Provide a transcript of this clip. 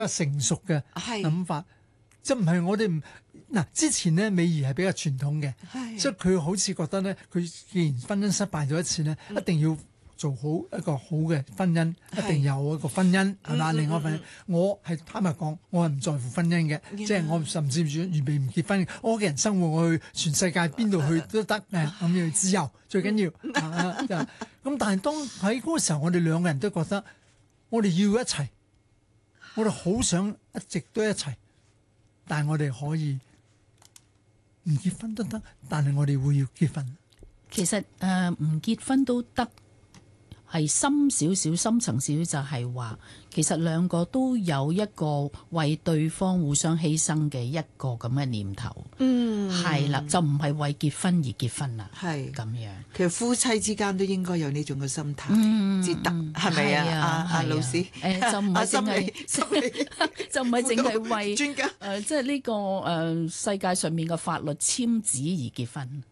成熟嘅諗法，即唔係我哋唔嗱之前咧，美儀係比較傳統嘅，即係佢好似覺得咧，佢既然婚姻失敗咗一次咧，一定要做好一個好嘅婚姻，一定有一個婚姻係嘛？另外一份，我係坦白講，我係唔在乎婚姻嘅，即係我甚至預備唔結婚。我嘅人生活，我去全世界邊度去都得咁樣自由最緊要。咁但係當喺嗰個時候，我哋兩個人都覺得我哋要一齊，我哋好想一直都一齊，但係我哋可以唔結婚都得，但係我哋會要結婚。 其實唔結婚都得。係深少少、深層少少，就係話其實兩個都有一個為對方互相犧牲嘅一個咁嘅念頭。係啦，就唔係為結婚而結婚啦。係咁樣。其實夫妻之間都應該有呢種嘅心態，至得係咪啊？阿老師，就唔係淨係就唔係淨係為專家即係呢個世界上面嘅法律簽字而結婚。